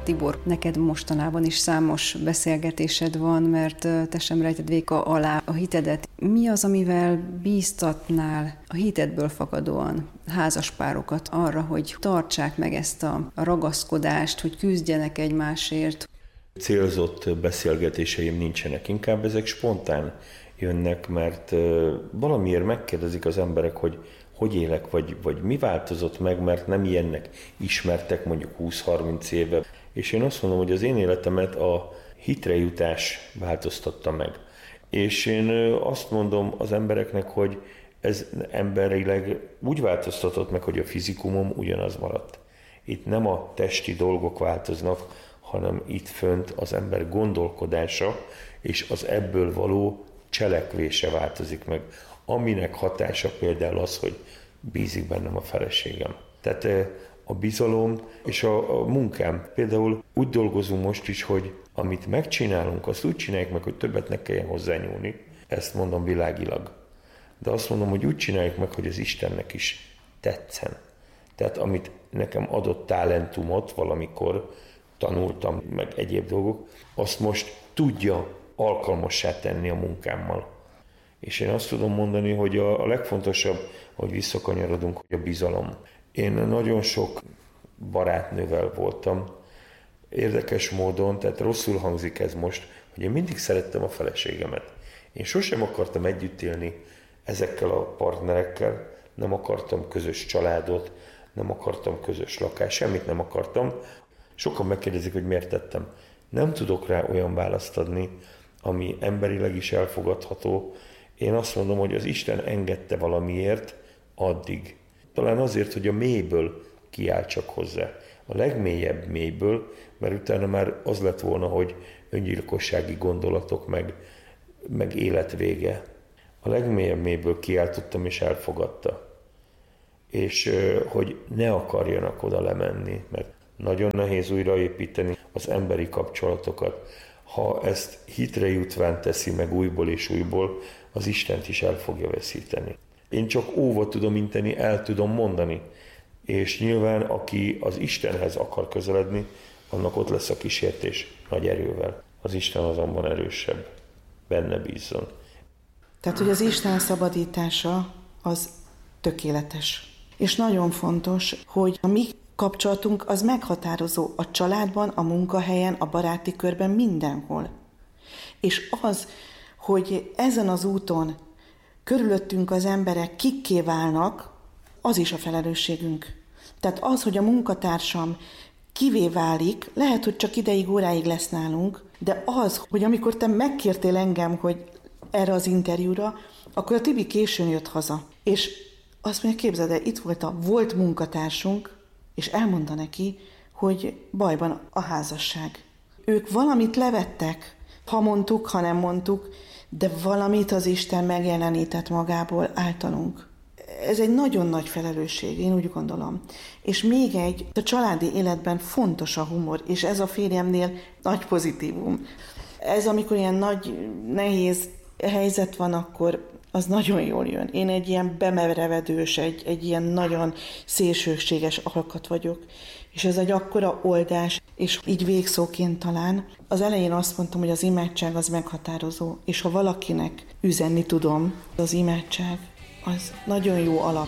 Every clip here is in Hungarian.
Tibor, neked mostanában is számos beszélgetésed van, mert te sem rejted véka alá a hitedet. Mi az, amivel bíztatnál a hitedből fakadóan házaspárokat arra, hogy tartsák meg ezt a ragaszkodást, hogy küzdjenek egymásért? Célzott beszélgetéseim nincsenek, inkább ezek spontán jönnek, mert valamiért megkérdezik az emberek, hogy élek, vagy mi változott meg, mert nem ilyennek ismertek mondjuk 20-30 éve. És én azt mondom, hogy az én életemet a hitre jutás változtatta meg. És én azt mondom az embereknek, hogy ez emberileg úgy változtatott meg, hogy a fizikumom ugyanaz maradt. Itt nem a testi dolgok változnak, hanem itt fönt az ember gondolkodása és az ebből való cselekvése változik meg. Aminek hatása például az, hogy bízik bennem a feleségem. Tehát a bizalom és a munkám. Például úgy dolgozunk most is, hogy amit megcsinálunk, azt úgy csináljuk meg, hogy többet ne kelljen hozzányúlni. Ezt mondom világilag. De azt mondom, hogy úgy csináljuk meg, hogy az Istennek is tetszen. Tehát amit nekem adott talentumot valamikor, tanultam meg egyéb dolgok, azt most tudja alkalmassá tenni a munkámmal. És én azt tudom mondani, hogy a legfontosabb, hogy visszakanyarodunk, hogy a bizalom. Én nagyon sok barátnővel voltam, érdekes módon, tehát rosszul hangzik ez most, hogy én mindig szerettem a feleségemet. Én sosem akartam együtt élni ezekkel a partnerekkel, nem akartam közös családot, nem akartam közös lakást, semmit nem akartam. Sokan megkérdezik, hogy miért tettem. Nem tudok rá olyan választ adni, ami emberileg is elfogadható. Én azt mondom, hogy az Isten engedte valamiért addig. Talán azért, hogy a mélyből kiáltsak hozzá. A legmélyebb mélyből, mert utána már az lett volna, hogy öngyilkossági gondolatok, meg életvége. A legmélyebb mélyből kiáltottam, és elfogadta. És hogy ne akarjanak oda lemenni, mert nagyon nehéz újraépíteni az emberi kapcsolatokat. Ha ezt hitre jutván teszi meg újból és újból, az Istent is el fogja veszíteni. Én csak óva tudom inteni, el tudom mondani. És nyilván, aki az Istenhez akar közeledni, annak ott lesz a kísértés nagy erővel. Az Isten azonban erősebb. Benne bízzon. Tehát, hogy az Isten szabadítása az tökéletes. És nagyon fontos, hogy a mi kapcsolatunk az meghatározó a családban, a munkahelyen, a baráti körben, mindenhol. És az, hogy ezen az úton körülöttünk az emberek kikké válnak, az is a felelősségünk. Tehát az, hogy a munkatársam kivé válik, lehet, hogy csak ideig, óráig lesz nálunk, de az, hogy amikor te megkértél engem, hogy erre az interjúra, akkor a Tibi későn jött haza. És azt mondja, képzeld el, itt volt munkatársunk, és elmondta neki, hogy bajban a házasság. Ők valamit levettek, ha mondtuk, ha nem mondtuk, de valamit az Isten megjelenített magából általunk. Ez egy nagyon nagy felelősség, én úgy gondolom. És még a családi életben fontos a humor, és ez a férjemnél nagy pozitívum. Ez, amikor ilyen nagy, nehéz helyzet van, akkor az nagyon jól jön. Én egy ilyen bemerevedős, egy ilyen nagyon szélsőséges alkat vagyok. És ez egy akkora oldás, és így végszóként talán. Az elején azt mondtam, hogy az imádság az meghatározó, és ha valakinek üzenni tudom, az imádság, az nagyon jó alap.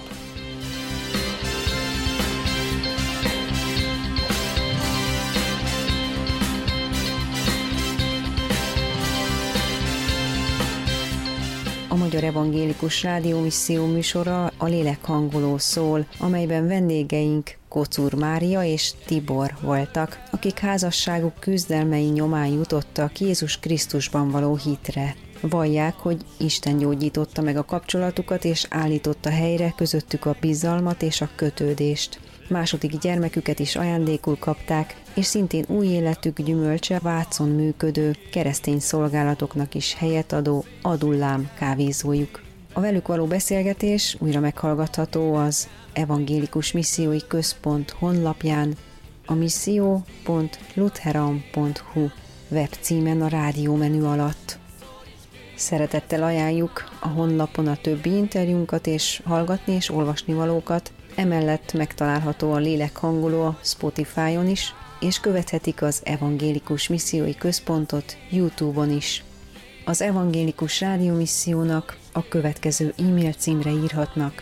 A Magyar Evangélikus Rádió Misszió műsora a Lélekhangoló szól, amelyben vendégeink Kocúr Mária és Tibor voltak, akik házasságuk küzdelmei nyomán jutottak Jézus Krisztusban való hitre. Vallják, hogy Isten gyógyította meg a kapcsolatukat és állította helyre közöttük a bizalmat és a kötődést. Második gyermeküket is ajándékul kapták, és szintén új életük gyümölcse Vácon működő, keresztény szolgálatoknak is helyet adó Adullám kávézójuk. A velük való beszélgetés újra meghallgatható az Evangélikus Missziói Központ honlapján, a misszió.lutheran.hu webcímen a rádiómenü alatt. Szeretettel ajánljuk a honlapon a többi interjúnkat és hallgatni és olvasni valókat, emellett megtalálható a Lélekhangoló a Spotify-on is, és követhetik az Evangélikus Missziói Központot YouTube-on is. Az Evangélikus Rádiómissziónak a következő e-mail címre írhatnak: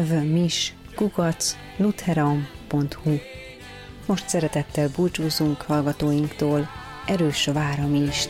evmis@lutheran.hu. Most szeretettel búcsúzunk hallgatóinktól. Erős a vár a mi Isten.